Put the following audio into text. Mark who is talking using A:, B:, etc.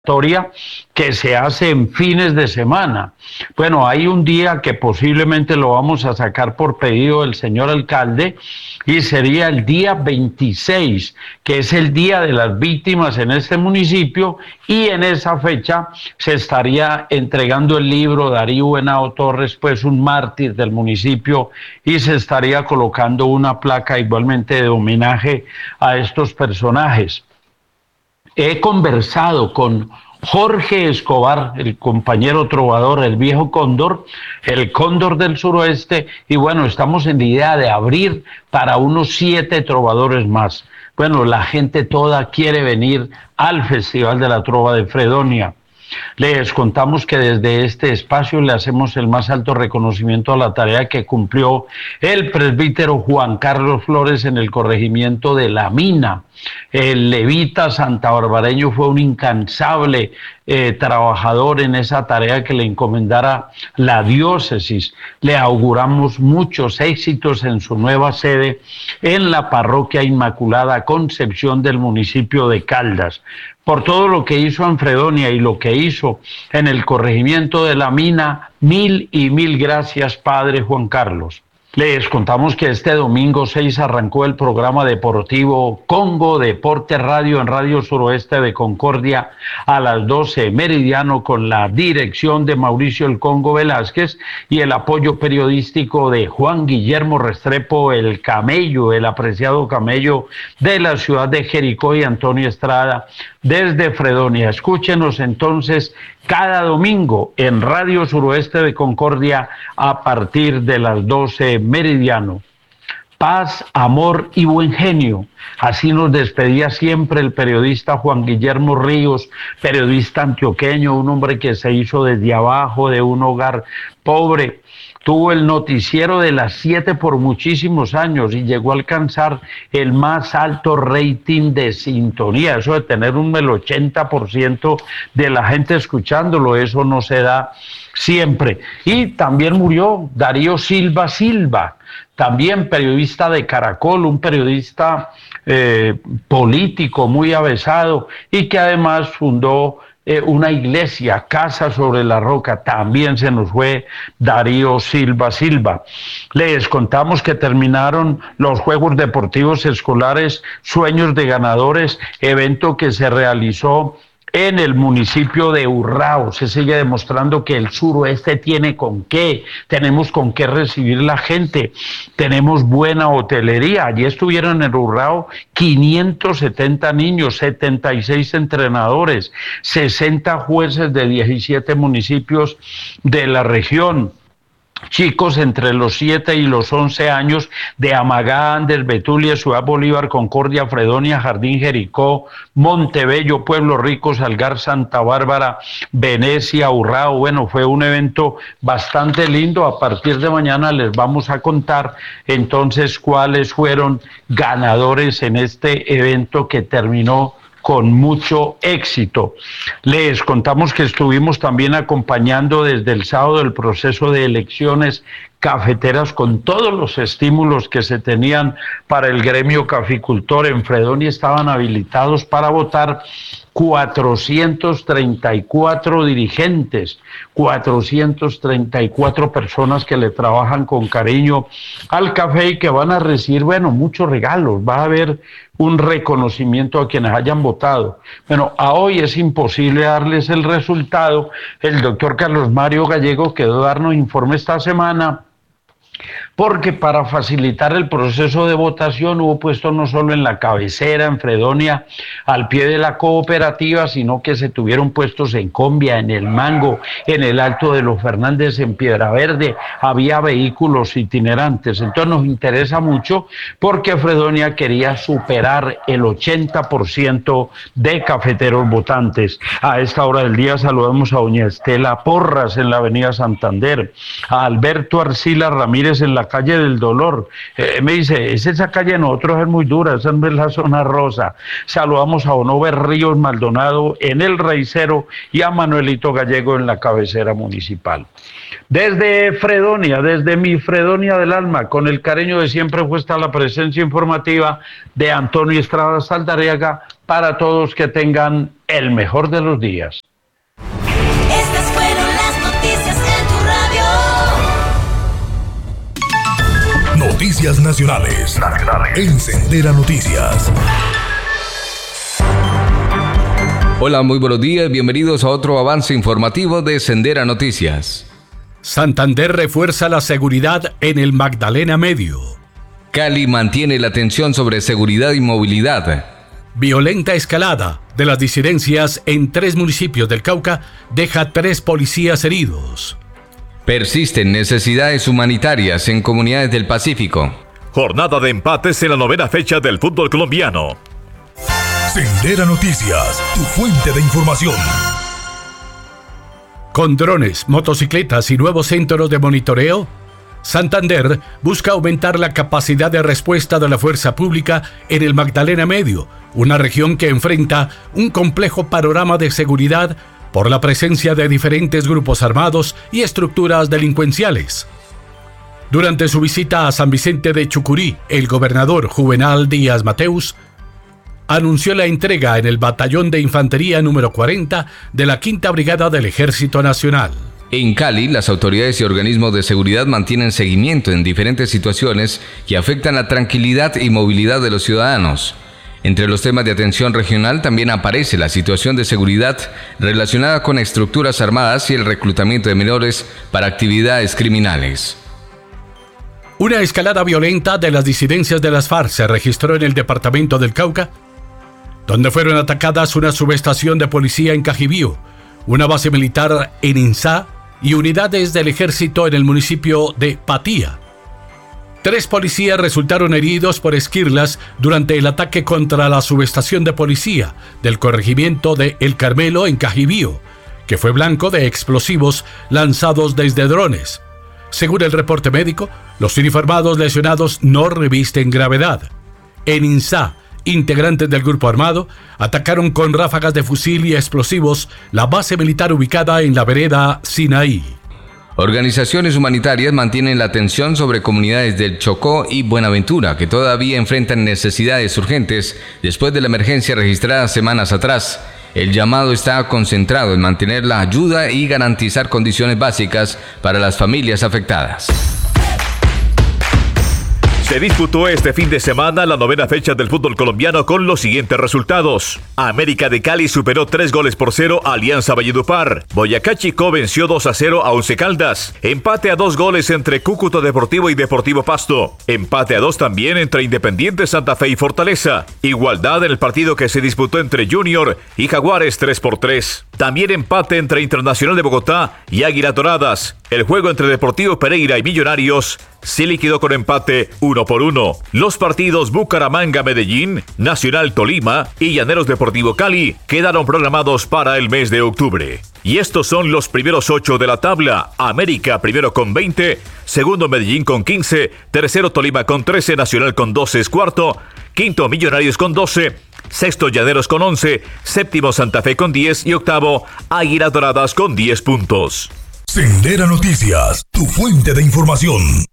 A: que se hace en fines de semana. Bueno, hay un día que posiblemente lo vamos a sacar por pedido del señor alcalde y sería el día 26, que es el día de las víctimas en este municipio, y en esa fecha se estaría entregando el libro Darío Henao Torres, pues un mártir del municipio, y se estaría colocando una placa igualmente de homenaje a estos personajes. He conversado con Jorge Escobar, el compañero trovador, el viejo cóndor, el cóndor del suroeste, y bueno, estamos en la idea de abrir para unos 7 trovadores más. Bueno, la gente toda quiere venir al Festival de la Trova de Fredonia. Les contamos que desde este espacio le hacemos el más alto reconocimiento a la tarea que cumplió el presbítero Juan Carlos Flores en el corregimiento de La Mina. El levita santabarbareño fue un incansable trabajador en esa tarea que le encomendara la diócesis. Le auguramos muchos éxitos en su nueva sede en la parroquia Inmaculada Concepción del municipio de Caldas. Por todo lo que hizo en Fredonia y lo que hizo en el corregimiento de La Mina, mil y mil gracias, Padre Juan Carlos. Les contamos que este domingo 6 arrancó el programa deportivo Congo Deporte Radio en Radio Suroeste de Concordia a las 12 meridiano, con la dirección de Mauricio El Congo Velázquez y el apoyo periodístico de Juan Guillermo Restrepo, el camello, el apreciado camello de la ciudad de Jericó, y Antonio Estrada desde Fredonia. Escúchenos entonces cada domingo en Radio Suroeste de Concordia a partir de las 12 meridiano. Paz, amor y buen genio. Así nos despedía siempre el periodista Juan Guillermo Ríos, periodista antioqueño, un hombre que se hizo desde abajo, de un hogar pobre. Tuvo el noticiero de las 7 por muchísimos años y llegó a alcanzar el más alto rating de sintonía. Eso de tener el 80% de la gente escuchándolo, eso no se da siempre. Y también murió Darío Silva Silva, también periodista de Caracol, un periodista político muy avesado, y que además fundó una iglesia, Casa sobre la Roca. También se nos fue Darío Silva Silva. Les contamos que terminaron los Juegos Deportivos Escolares Sueños de Ganadores, evento que se realizó en el municipio de Urrao. Se sigue demostrando que el suroeste tiene con qué, tenemos con qué recibir la gente, tenemos buena hotelería. Allí estuvieron en Urrao 570 niños, 76 entrenadores, 60 jueces de 17 municipios de la región. Chicos entre los 7 y los 11 años de Amagá, Andes, Betulia, Ciudad Bolívar, Concordia, Fredonia, Jardín Jericó, Montebello, Pueblo Rico, Salgar, Santa Bárbara, Venecia, Urrao. Bueno, fue un evento bastante lindo. A partir de mañana les vamos a contar entonces cuáles fueron ganadores en este evento que terminó con mucho éxito. Les contamos que estuvimos también acompañando desde el sábado el proceso de elecciones cafeteras con todos los estímulos que se tenían para el gremio caficultor. En Fredonia estaban habilitados para votar 434 dirigentes, 434 personas que le trabajan con cariño al café y que van a recibir, bueno, muchos regalos. Va a haber un reconocimiento a quienes hayan votado. Bueno, a hoy es imposible darles el resultado. El doctor Carlos Mario Gallego quedó darnos informe esta semana, porque para facilitar el proceso de votación hubo puesto no solo en la cabecera, en Fredonia, al pie de la cooperativa, sino que se tuvieron puestos en Combia, en el Mango, en el Alto de los Fernández, en Piedra Verde. Había vehículos itinerantes. Entonces nos interesa mucho porque Fredonia quería superar el 80% de cafeteros votantes. A esta hora del día saludamos a doña Estela Porras en la avenida Santander, a Alberto Arcila Ramírez en la la calle del Dolor. Me dice, esa calle de nosotros es muy dura, esa no es la zona rosa. Saludamos a Onover Ríos Maldonado en el Reicero y a Manuelito Gallego en la cabecera municipal. Desde Fredonia, desde mi Fredonia del alma, con el cariño de siempre, fue esta la presencia informativa de Antonio Estrada Saldarriaga, para todos que tengan el mejor de los días.
B: Estas fueron las noticias en tu radio.
C: Noticias nacionales. En Sendera Noticias.
D: Hola, muy buenos días. Bienvenidos a otro avance informativo de Sendera Noticias.
E: Santander refuerza la seguridad en el Magdalena Medio.
D: Cali mantiene la atención sobre seguridad y movilidad.
E: Violenta escalada de las disidencias en 3 municipios del Cauca deja 3 policías heridos.
D: Persisten necesidades humanitarias en comunidades del Pacífico.
F: Jornada de empates en la 9ª fecha del fútbol colombiano.
C: Sendera Noticias, tu fuente de información.
E: Con drones, motocicletas y nuevos centros de monitoreo, Santander busca aumentar la capacidad de respuesta de la fuerza pública en el Magdalena Medio, una región que enfrenta un complejo panorama de seguridad por la presencia de diferentes grupos armados y estructuras delincuenciales. Durante su visita a San Vicente de Chucurí, el gobernador Juvenal Díaz Mateus anunció la entrega en el Batallón de Infantería número 40 de la 5ª Brigada del Ejército Nacional.
D: En Cali, las autoridades y organismos de seguridad mantienen seguimiento en diferentes situaciones que afectan la tranquilidad y movilidad de los ciudadanos. Entre los temas de atención regional también aparece la situación de seguridad relacionada con estructuras armadas y el reclutamiento de menores para actividades criminales.
E: Una escalada violenta de las disidencias de las FARC se registró en el departamento del Cauca, donde fueron atacadas una subestación de policía en Cajibío, una base militar en Insá y unidades del ejército en el municipio de Patía. 3 policías resultaron heridos por esquirlas durante el ataque contra la subestación de policía del corregimiento de El Carmelo en Cajibío, que fue blanco de explosivos lanzados desde drones. Según el reporte médico, los uniformados lesionados no revisten gravedad. En Insá, integrantes del grupo armado atacaron con ráfagas de fusil y explosivos la base militar ubicada en la vereda Sinaí.
D: Organizaciones humanitarias mantienen la atención sobre comunidades del Chocó y Buenaventura que todavía enfrentan necesidades urgentes después de la emergencia registrada semanas atrás. El llamado está concentrado en mantener la ayuda y garantizar condiciones básicas para las familias afectadas.
F: Se disputó este fin de semana la 9ª fecha del fútbol colombiano con los siguientes resultados. América de Cali superó 3-0 a Alianza Valledupar. Boyacá Chicó venció 2-0 a Once Caldas. Empate a 2 goles entre Cúcuta Deportivo y Deportivo Pasto. Empate a 2 también entre Independiente Santa Fe y Fortaleza. Igualdad en el partido que se disputó entre Junior y Jaguares 3-3. También empate entre Internacional de Bogotá y Águilas Doradas. El juego entre Deportivo Pereira y Millonarios se liquidó con empate 1-1. Los partidos Bucaramanga-Medellín, Nacional-Tolima y Llaneros Deportivo Cali quedaron programados para el mes de octubre. Y estos son los primeros 8 de la tabla. América primero con 20, segundo Medellín con 15, tercero Tolima con 13, Nacional con 12 es cuarto, quinto Millonarios con 12, sexto Llaneros con 11, séptimo Santa Fe con 10 y octavo Águilas Doradas con 10 puntos.
C: Sendera Noticias, tu fuente de información.